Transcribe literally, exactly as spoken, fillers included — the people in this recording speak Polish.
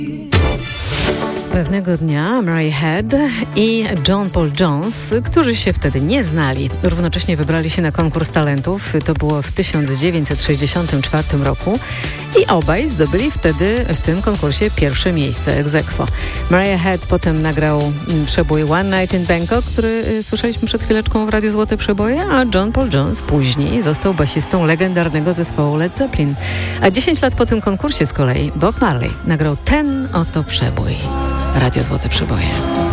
Pewnego dnia Mariah Head i John Paul Jones, którzy się wtedy nie znali, równocześnie wybrali się na konkurs talentów. To było w tysiąc dziewięćset sześćdziesiątym czwartym roku i obaj zdobyli wtedy w tym konkursie pierwsze miejsce ex aequo. Mariah Head potem nagrał przebój One Night in Bangkok, który słyszeliśmy przed chwileczką w Radiu Złote Przeboje, a John Paul Jones później został basistą legendarnego zespołu Led Zeppelin. A dziesięć lat po tym konkursie z kolei Bob Marley nagrał ten oto przebój. Radio Złote Przeboje.